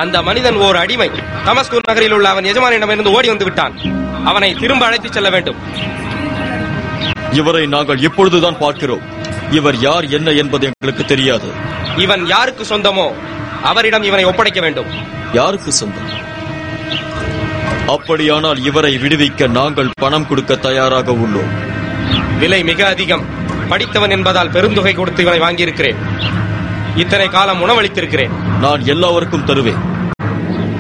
அந்த மனிதன் ஓர் அடிமை. தமஸ்கு நகரில் உள்ள அவன் எஜமானிடமிருந்து ஓடி வந்து விட்டான். அவனை திரும்ப அழைத்துச் செல்ல வேண்டும். இவரை நாங்கள் இப்பொழுதுதான் பார்க்கிறோம். இவர் யார் என்ன என்பது எங்களுக்கு தெரியாது. இவன் யாருக்கு சொந்தமோ அவரிடம் இவனை ஒப்படைக்க வேண்டும். யாருக்கு சொந்தம்? அப்படியானால் இவரை விடுவிக்க நாங்கள் பணம் கொடுக்க தயாராக உள்ளோம். விலை மிக அதிகம். படித்தவன் என்பதால் பெருந்தொகை கொடுத்து இவனை வாங்கியிருக்கிறேன். இத்தனை காலம் உணவளித்திருக்கிறேன். நான் எல்லாருக்கும் தருவேன்.